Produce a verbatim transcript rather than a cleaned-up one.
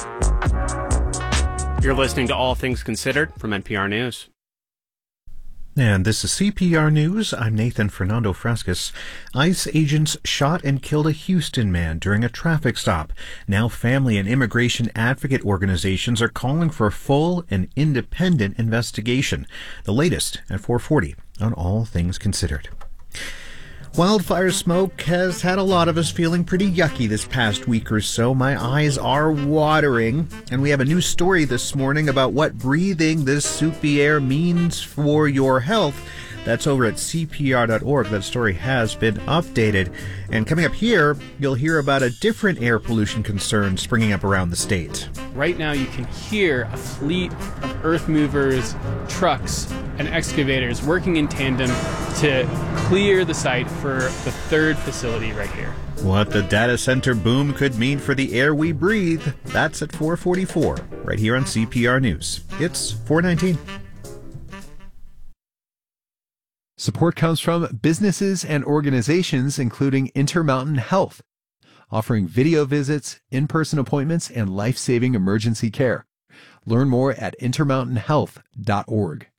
You're listening to All Things Considered from N P R News. And this is C P R News. I'm Nathan Fernando Frescas. ICE agents shot and killed a Houston man during a traffic stop. Now family and immigration advocate organizations are calling for a full and independent investigation. The latest at four forty on All Things Considered. Wildfire smoke has had a lot of us feeling pretty yucky this past week or so. My eyes are watering, and we have a new story this morning about what breathing this soupy air means for your health. That's over at C P R dot org. That story has been updated. And coming up here, you'll hear about a different air pollution concern springing up around the state. Right now you can hear a fleet of earth movers, trucks, and excavators working in tandem to clear the site for the third facility right here. What the data center boom could mean for the air we breathe, that's at four forty-four, right here on C P R News. It's four nineteen. Support comes from businesses and organizations including Intermountain Health, offering video visits, in-person appointments, and life-saving emergency care. Learn more at intermountain health dot org.